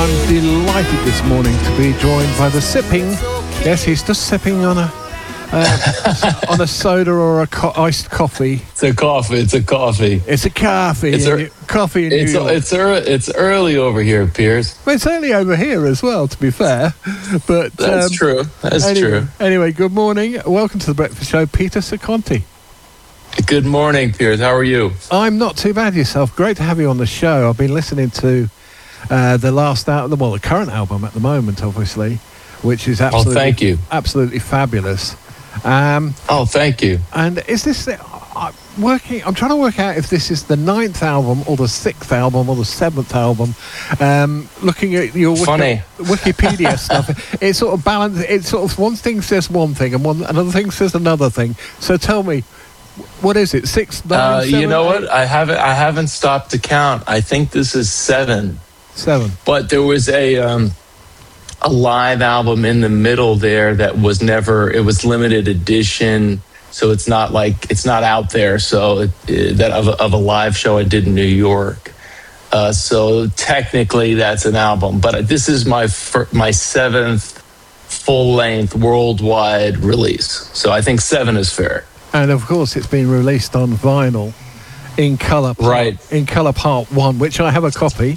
I'm delighted this morning to be joined by the sipping. Yes, he's just sipping on a on a soda or a iced coffee. It's a coffee. It's a coffee. It's a coffee. Coffee in New York. It's early over here, Piers. Well, it's early over here as well, to be fair. But that's true. That's true. Anyway, good morning. Welcome to the Breakfast Show, Peter Seconti. Good morning, Piers. How are you? I'm not too bad. Yourself? Great to have you on the show. I've been listening to the current album at the moment, obviously, which is absolutely, thank you. Absolutely fabulous. Thank you. And is this I'm trying to work out if this is the 9th album or the 6th album or the 7th album. Looking at your Wikipedia stuff, it sort of balances. It sort of one thing says one thing and another thing says another thing. So tell me, what is it? 6, 9, 7, you know 8? what? I haven't stopped to count. I think this is 7. 7. But there was a live album in the middle there that was it was limited edition, so it's not out there. So that of a live show I did in New York. So technically that's an album, but this is my 7th full-length worldwide release. So I think 7 is fair. And of course, it's been released on vinyl in color, in color part 1, which I have a copy.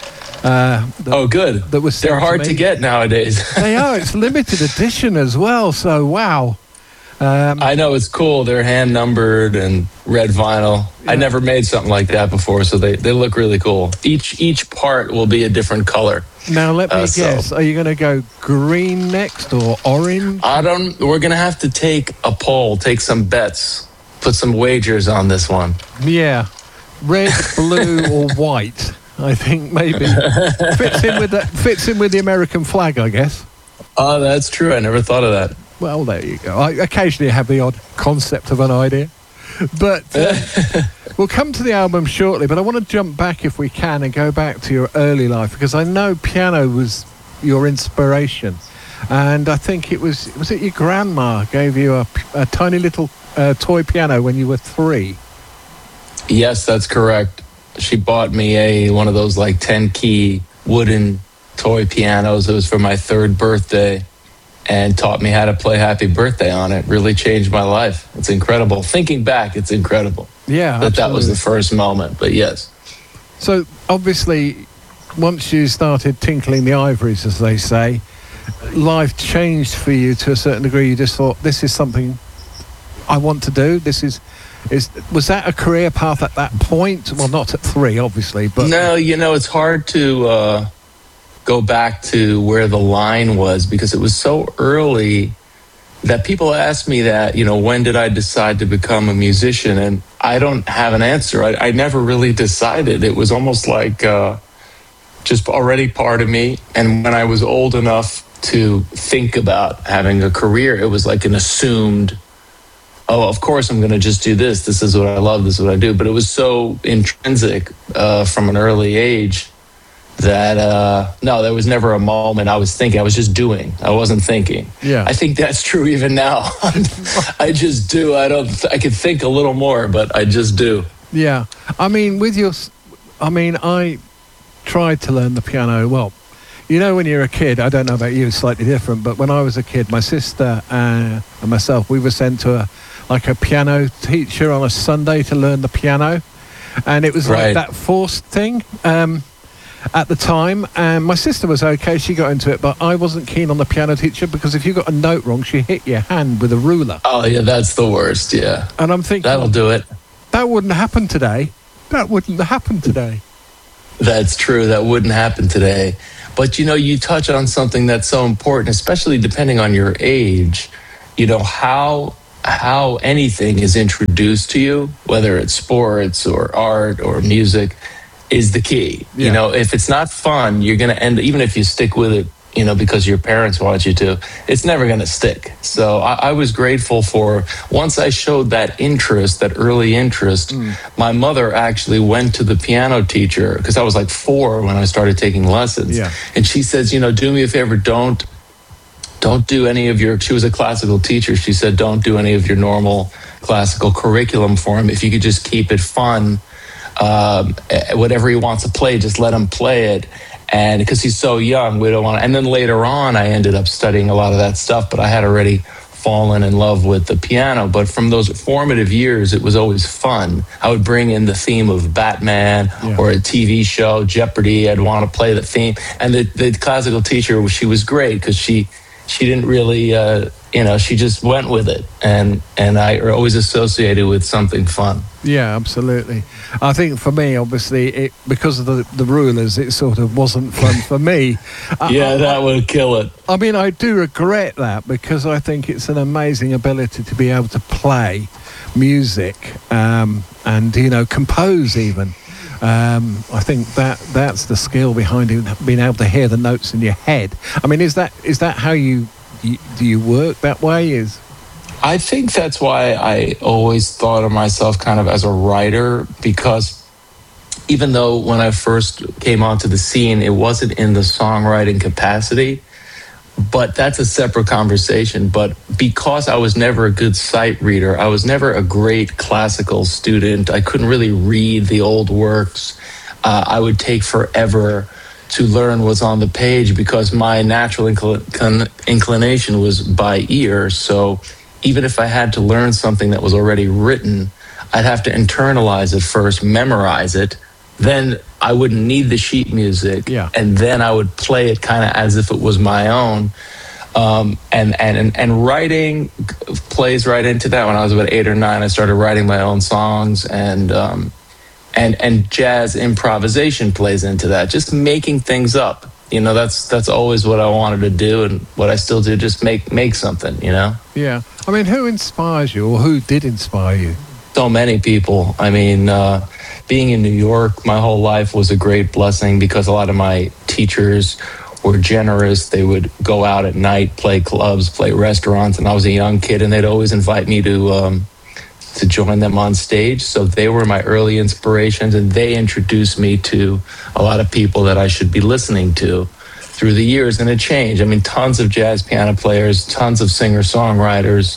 Good. They're hard to get nowadays. They are. It's limited edition as well. So wow. I know, it's cool. They're hand numbered and red vinyl. Yeah. I never made something like that before, so they look really cool. Each part will be a different color. Now let me guess. Are you going to go green next or orange? We're going to have to take a poll, take some bets, put some wagers on this one. Yeah, red, blue, or white. I think maybe fits in with the American flag, I guess. Oh, that's true. I never thought of that. Well, there you go. I occasionally have the odd concept of an idea. But we'll come to the album shortly, but I want to jump back, if we can, and go back to your early life, because I know piano was your inspiration. And I think was it your grandma gave you a tiny little toy piano when you were 3? Yes, that's correct. She bought me one of those 10-key wooden toy pianos. It was for my 3rd birthday, and taught me how to play Happy Birthday on it. Really changed my life. It's incredible. Thinking back, it's incredible. Yeah, that was the first moment, but yes. So obviously, once you started tinkling the ivories, as they say, life changed for you to a certain degree. You just thought, this is something I want to do. Was that a career path at that point? Well, not at 3, obviously, but no. It's hard to go back to where the line was, because it was so early that people ask me that, when did I decide to become a musician? And I don't have an answer. I never really decided. It was almost like just already part of me. And when I was old enough to think about having a career, it was like an assumed, of course I'm going to just do this. This is what I love. This is what I do. But it was so intrinsic from an early age that no, there was never a moment I was thinking. I was just doing. I wasn't thinking. Yeah, I think that's true even now. I just do. I could think a little more, but I just do. Yeah, I tried to learn the piano. Well, when you're a kid, I don't know about you, it's slightly different, but when I was a kid, my sister and myself, we were sent to a piano teacher on a Sunday to learn the piano, and it was like that forced thing at the time. And my sister was okay, she got into it, but I wasn't keen on the piano teacher, because if you got a note wrong, she hit your hand with a ruler. Oh yeah, that's the worst. Yeah, and I'm thinking, that'll do it. That wouldn't happen today. That's true. That wouldn't happen today. But you touch on something that's so important, especially depending on your age. How anything is introduced to you, whether it's sports or art or music, is the key. Yeah. If it's not fun, you're going to end, even if you stick with it, because your parents want you to, it's never going to stick. So I was grateful for, once I showed that interest, that early interest, my mother actually went to the piano teacher, because I was 4 when I started taking lessons. Yeah. And she says, do me a favor, don't do any of your, she was a classical teacher, she said, don't do any of your normal classical curriculum for him. If you could just keep it fun, whatever he wants to play, just let him play it. And because he's so young, we don't want. And then later on, I ended up studying a lot of that stuff, but I had already fallen in love with the piano. But from those formative years, it was always fun. I would bring in the theme of Batman or a TV show, Jeopardy. I'd want to play the theme. And the classical teacher, she was great because she didn't really, she just went with it. And I always associated with something fun. Yeah, absolutely. I think for me, obviously, because of the rulers, it sort of wasn't fun for me. That would kill it. I mean, I do regret that because I think it's an amazing ability to be able to play music and, compose even. I think that's the skill behind it, being able to hear the notes in your head. I mean, is that how do you work that way? I think that's why I always thought of myself kind of as a writer, because even though when I first came onto the scene, it wasn't in the songwriting capacity, but that's a separate conversation. But because I was never a good sight reader, I was never a great classical student, I couldn't really read the old works. I would take forever to learn what's on the page because my natural inclination was by ear. So even if I had to learn something that was already written, I'd have to internalize it first, memorize it. Then I wouldn't need the sheet music. Yeah. And then I would play it kind of as if it was my own. And writing plays right into that. When I was about 8 or 9, I started writing my own songs, and jazz improvisation plays into that. Just making things up. That's always what I wanted to do, and what I still do. Just make something. Yeah. I mean, who inspires you, or who did inspire you? So many people. I mean, being in New York my whole life was a great blessing because a lot of my teachers were generous. They would go out at night, play clubs, play restaurants, and I was a young kid, and they'd always invite me to join them on stage. So they were my early inspirations, and they introduced me to a lot of people that I should be listening to through the years. And it changed. I mean, tons of jazz piano players, tons of singer-songwriters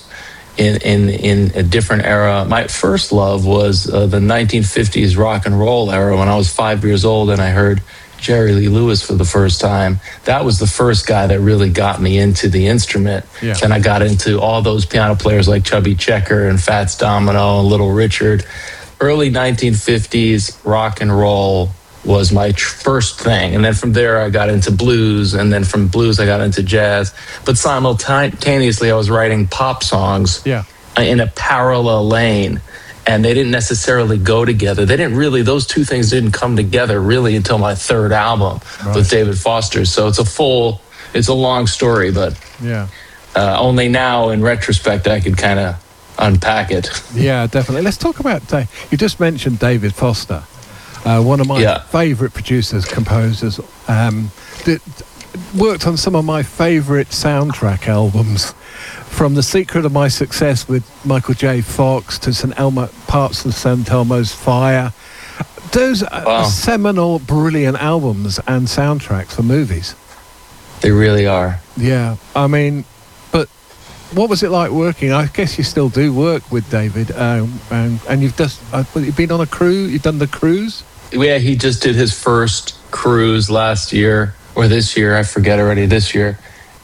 in a different era. My first love was the 1950s rock and roll era when I was 5 years old and I heard Jerry Lee Lewis for the first time. That was the first guy that really got me into the instrument. Yeah. And I got into all those piano players like Chubby Checker and Fats Domino and Little Richard. Early 1950s rock and roll was my first thing. And then from there, I got into blues. And then from blues, I got into jazz. But simultaneously, I was writing pop songs in a parallel lane. And they didn't necessarily go together. Those two things didn't come together really until my third album with David Foster. So it's a long story, but only now in retrospect, I could kind of unpack it. Yeah, definitely. Let's talk about, you just mentioned David Foster, one of my favorite producers, composers, that worked on some of my favorite soundtrack albums. From The Secret of My Success with Michael J. Fox to St. Elmo, parts of St. Elmo's Fire. Those are seminal, brilliant albums and soundtracks for movies. They really are. Yeah. I mean, but what was it like working? I guess you still do work with David. And you've been on a cruise? You've done the cruise? Yeah, he just did his first cruise last year, or this year. I forget already, this year.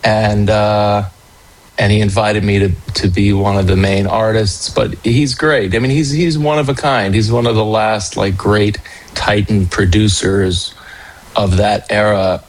And he invited me to be one of the main artists. But he's great. I mean, he's one of a kind. He's one of the last great Titan producers of that era.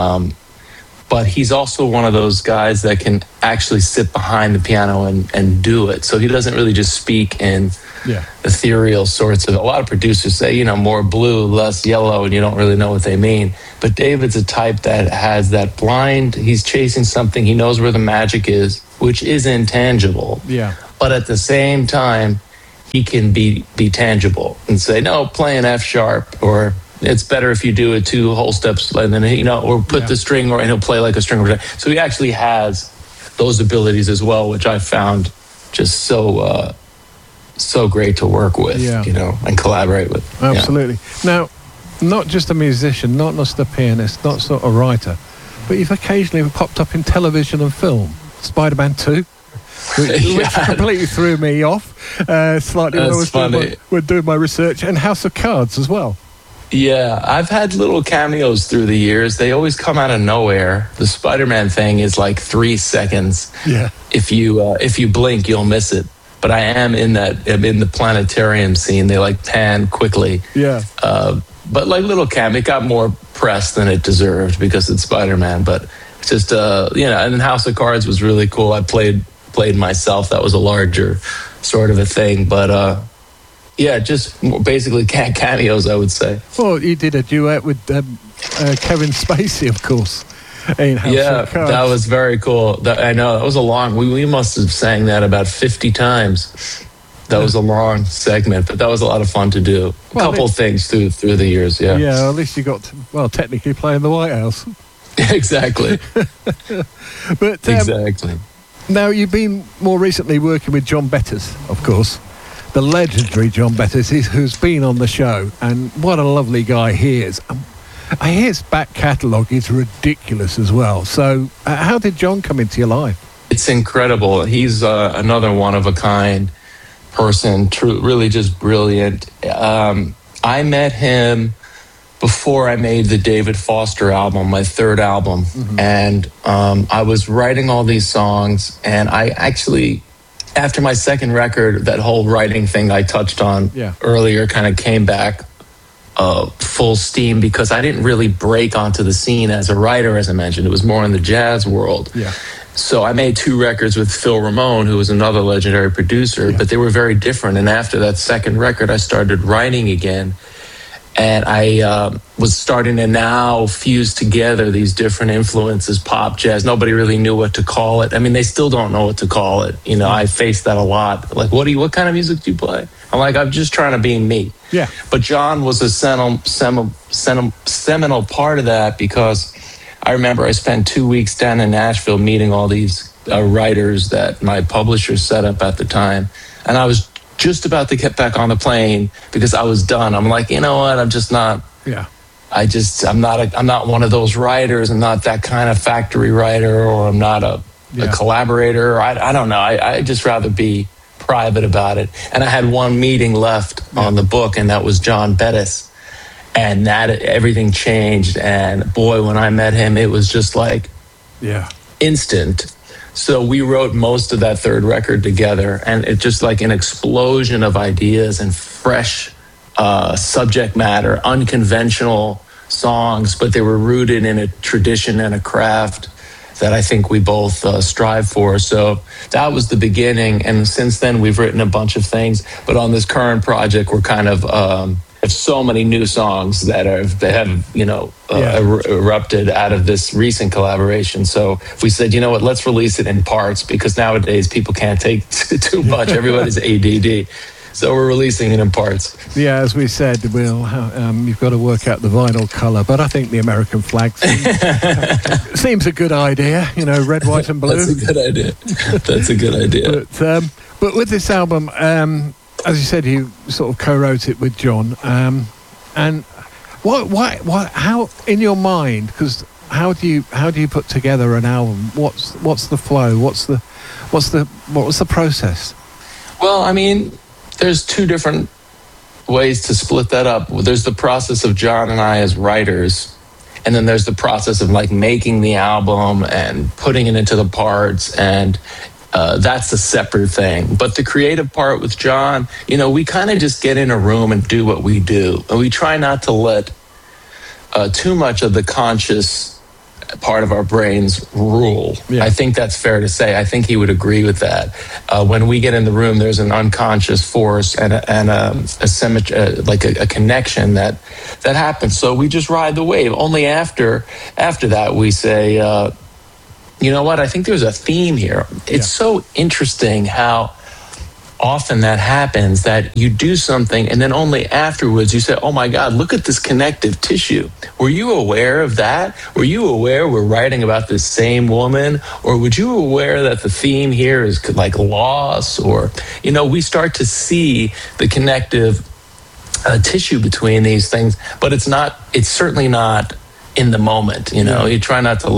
But he's also one of those guys that can actually sit behind the piano and do it. So he doesn't really just speak in ethereal sorts of. A lot of producers say, more blue, less yellow, and you don't really know what they mean. But David's a type that has that blind. He's chasing something. He knows where the magic is, which is intangible. Yeah. But at the same time, he can be tangible and say, no, play an F sharp, or it's better if you do it 2 whole steps, and then or put the string, and he'll play like a string. So he actually has those abilities as well, which I found just so great to work with, and collaborate with. Absolutely. Now, not just a musician, not just a pianist, not sort of writer, but you've occasionally popped up in television and film. Spider-Man 2. which completely threw me off slightly when I was doing my research, and House of Cards as well. Yeah, I've had little cameos through the years. They always come out of nowhere. The Spider-Man thing is like 3 seconds. Yeah. If you blink, you'll miss it. But I am in the planetarium scene. They like pan quickly. Yeah. But like little it got more press than it deserved because it's Spider-Man. But it's just and House of Cards was really cool. I played myself. That was a larger sort of a thing. But just basically cameos, I would say. Well, you did a duet with Kevin Spacey, of course. In House of Cards. That was very cool. I know that was a long. We must have sang that about 50 times. That was a long segment, but that was a lot of fun to do. A couple things through the years. Yeah. Yeah. At least you got to, technically play in the White House. Exactly. But exactly. Now you've been more recently working with John Bettis, of course. The legendary John Bettis, who's been on the show, and what a lovely guy he is. I hear his back catalogue is ridiculous as well. So how did John come into your life? It's incredible. He's another one-of-a-kind person, really just brilliant. I met him before I made the David Foster album, my third album. Mm-hmm. And I was writing all these songs, and I actually, after my second record, that whole writing thing I touched on earlier kind of came back full steam because I didn't really break onto the scene as a writer, as I mentioned. It was more in the jazz world. Yeah. So I made 2 records with Phil Ramone, who was another legendary producer, but they were very different. And after that second record, I started writing again. And I was starting to now fuse together these different influences, pop, jazz. Nobody really knew what to call it. I mean, they still don't know what to call it. You know, I faced that a lot. Like, what kind of music do you play? I'm like, I'm just trying to be me. Yeah. But John was a seminal part of that because I remember I spent 2 weeks down in Nashville meeting all these writers that my publisher set up at the time. And I was just about to get back on the plane because I was done. I'm like, you know what? I'm just not. Yeah. I'm not one of those writers. I'm not that kind of factory writer, or I'm not a collaborator. I don't know. I just rather be private about it. And I had one meeting left on the book, and that was John Bettis. And that everything changed. And boy, when I met him, it was just like instant. So we wrote most of that third record together, and it's just like an explosion of ideas and fresh subject matter, unconventional songs, but they were rooted in a tradition and a craft that I think we both strive for. So that was the beginning. And since then, we've written a bunch of things. But on this current project, we're kind of have so many new songs that have erupted out of this recent collaboration. So we said, you know what, let's release it in parts, because nowadays people can't take too much. Everybody's ADD. So we're releasing it in parts. Yeah, as we said, you've got to work out the vinyl colour, but I think the American flag seems a good idea. You know, red, white, and blue. That's a good idea. That's a good idea. But with this album, as you said, you sort of co-wrote it with John. And how in your mind? Because how do you put together an album? What's the flow? What was the process? Well, I mean, there's 2 different ways to split that up. There's the process of John and I as writers, and then there's the process of like making the album and putting it into the parts, and that's a separate thing. But the creative part with John, you know, we kind of just get in a room and do what we do, and we try not to let too much of the conscious part of our brains rule. Yeah. I think that's fair to say. I think he would agree with that. When we get in the room, there's an unconscious force and a symmetry, like a connection that happens. So we just ride the wave. Only after that we say, you know what? I think there's a theme here. It's so interesting how often that happens, that you do something and then only afterwards you say, oh my God, look at this connective tissue. Were you aware of that? Were you aware we're writing about this same woman? Or were you aware that the theme here is like loss? Or, you know, we start to see the connective tissue between these things, but it's certainly not in the moment. You know, you try not to let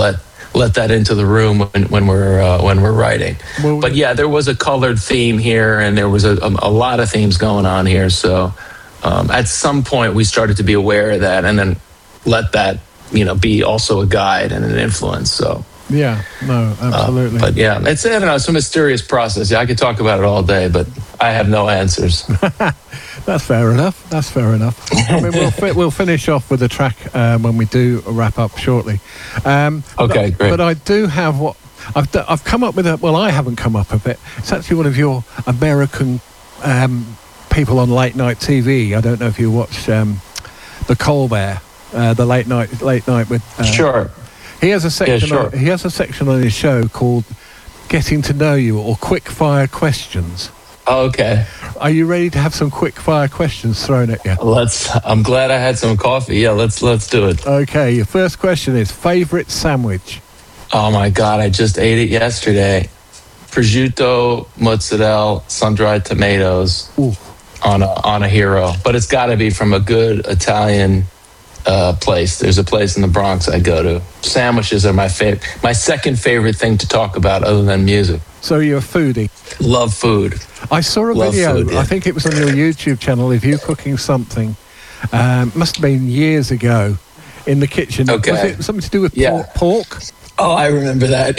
let that into the room when we're writing. Well, But yeah, there was a colored theme here, and there was a lot of themes going on here. So at some point, we started to be aware of that, and then let that be also a guide and an influence. So yeah, no, absolutely. but yeah, it's, I don't know, it's a mysterious process. Yeah, I could talk about it all day, but I have no answers. That's fair enough. I mean, we'll finish off with a track when we do wrap up shortly. Okay, great. But I do have what I've come up with. I haven't come up with it. It's actually one of your American people on late night TV. I don't know if you watch the Colbert, the late night with. Sure. He has a section. Yeah, sure. He has a section on his show called "Getting to Know You" or "Quick Fire Questions." Oh, okay. Are you ready to have some quick fire questions thrown at you? I'm glad I had some coffee. Yeah, let's do it. Okay, your first question is favorite sandwich. Oh my God, I just ate it yesterday. Prosciutto, mozzarella, sun-dried tomatoes. Ooh. on a hero. But it's got to be from a good Italian place. There's a place in the Bronx I go to. Sandwiches are my second favorite thing to talk about other than music. So you're a foodie. Love food. I saw a video, food, yeah. I think it was on your YouTube channel, of you cooking something. Must have been years ago in the kitchen. Okay. Was it something to do with pork? Oh, I remember that.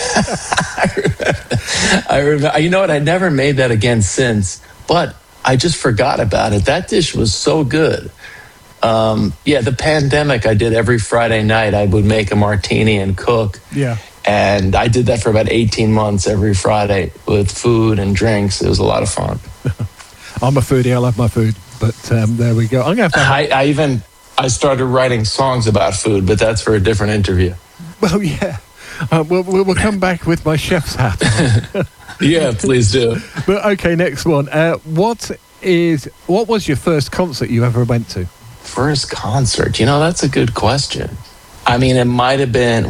I remember. You know what? I never made that again since, but I just forgot about it. That dish was so good. The pandemic, I did every Friday night. I would make a martini and cook. Yeah. And I did that for about 18 months every Friday with food and drinks. It was a lot of fun. I'm a foodie. I love my food. But there we go. I'm going to have to... I started writing songs about food, but that's for a different interview. Well, yeah. We'll come back with my chef's hat on. Yeah, please do. But okay, next one. What was your first concert you ever went to? First concert? That's a good question. I mean, it might have been,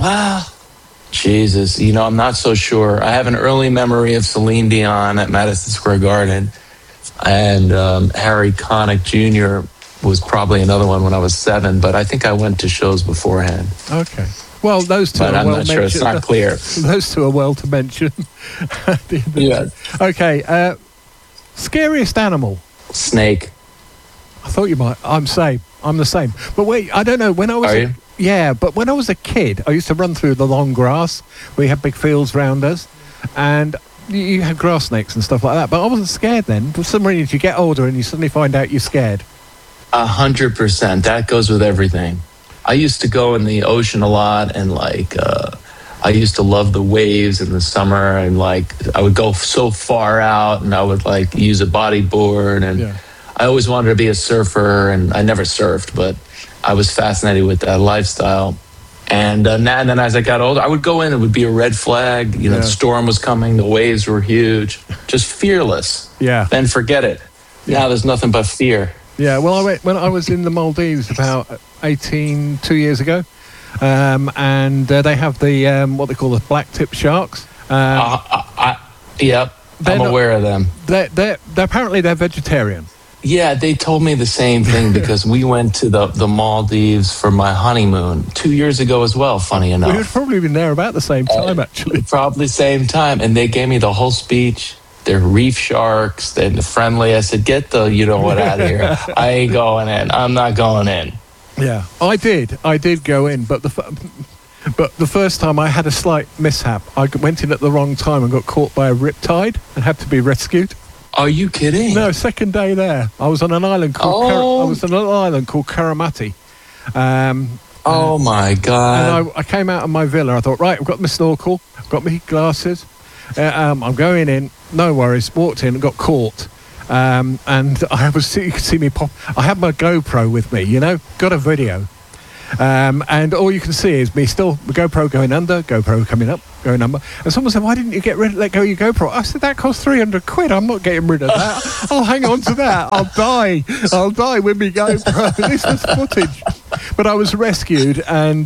Jesus, I'm not so sure. I have an early memory of Celine Dion at Madison Square Garden, and Harry Connick Jr. was probably another one when I was 7, but I think I went to shows beforehand. Okay. Well, those two but are I'm well not sure. It's not clear. Those two are well to mention. Yeah. Okay. Scariest animal? Snake. I thought you might. I'm the same. But wait, I don't know. When I was Are you? Yeah, but when I was a kid, I used to run through the long grass. We had big fields round us, and you had grass snakes and stuff like that. But I wasn't scared then. For some reason, you get older and you suddenly find out you're scared. 100%. That goes with everything. I used to go in the ocean a lot, and I used to love the waves in the summer, and I would go so far out, and I would use a bodyboard, and I always wanted to be a surfer, and I never surfed, but I was fascinated with that lifestyle. And then as I got older, I would go in, it would be a red flag, the storm was coming, the waves were huge, just fearless. Yeah. Then forget it. Now there's nothing but fear. Yeah, well, when I was in the Maldives about 2 years ago, and they have the what they call the black tip sharks. Yep, I'm aware of them. They're apparently they're vegetarian. Yeah, they told me the same thing because we went to the Maldives for my honeymoon 2 years ago as well, funny enough. We'd probably been there about the same time, actually. Probably same time, and they gave me the whole speech. They're reef sharks. They're friendly. I said, get the you-know-what out of here. I ain't going in. I'm not going in. Yeah, I did go in, but the first time I had a slight mishap. I went in at the wrong time and got caught by a riptide and had to be rescued. Are you kidding? No, second day there. I was on an island called Karamati. Oh my God! And I came out of my villa. I thought, right, I've got my snorkel, I've got my glasses. I'm going in. No worries. Walked in and got caught. And you could see me pop. I had my GoPro with me. Got a video. And all you can see is me still, the GoPro going under, GoPro coming up, going under. And someone said, why didn't you let go of your GoPro? I said, that cost £300. I'm not getting rid of that. I'll hang on to that. I'll die with my GoPro. This was footage. But I was rescued, and